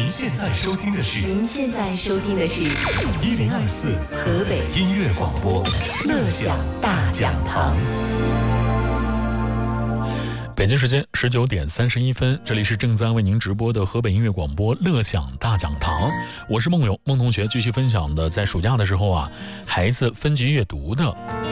现在收听的是 1024 河北音乐广播乐享大讲堂。北京时间19点31分，这里是正在为您直播的河北音乐广播乐享大讲堂，我是孟勇。孟同学继续分享的在暑假的时候孩子分级阅读的。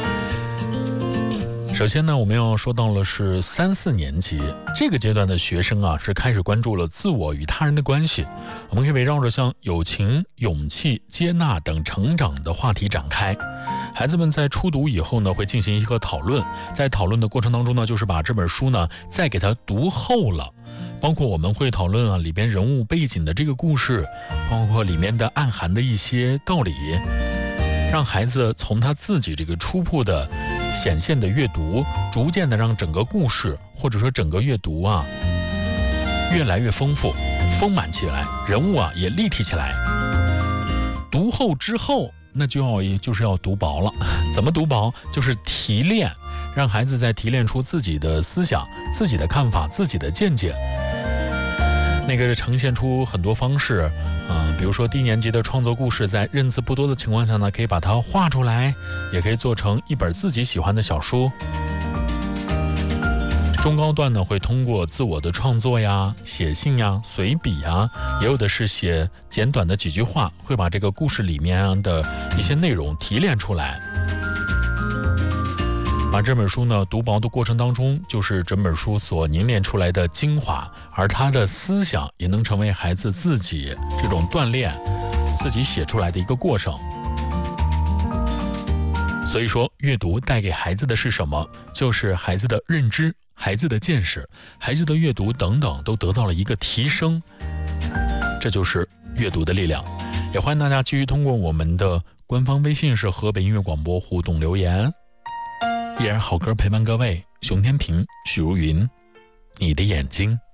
首先呢，我们要说到了是3、4年级这个阶段的学生是开始关注了自我与他人的关系。我们可以围绕着像友情、勇气、接纳等成长的话题展开。孩子们在初读以后呢，会进行一个讨论，在讨论的过程当中呢，就是把这本书呢再给它读厚了，包括我们会讨论里边人物背景的这个故事，包括里面的暗含的一些道理，让孩子从他自己这个初步的显现的阅读，逐渐的让整个故事或者说整个阅读越来越丰富丰满起来，人物也立体起来。读厚之后，那就是要读薄了。怎么读薄？就是提炼，让孩子在提炼出自己的思想、自己的看法、自己的见解。那个呈现出很多方式，比如说低年级的创作故事，在认字不多的情况下呢，可以把它画出来，也可以做成一本自己喜欢的小书。中高段呢，会通过自我的创作写信随笔也有的是写简短的几句话，会把这个故事里面的一些内容提炼出来。把这本书呢读薄的过程当中，就是整本书所凝练出来的精华，而他的思想也能成为孩子自己这种锻炼自己写出来的一个过程。所以说，阅读带给孩子的是什么？就是孩子的认知、孩子的见识、孩子的阅读等等都得到了一个提升，这就是阅读的力量。也欢迎大家继续通过我们的官方微信是河北音乐广播互动留言。依然好歌陪伴各位，熊天平、许茹芸，你的眼睛。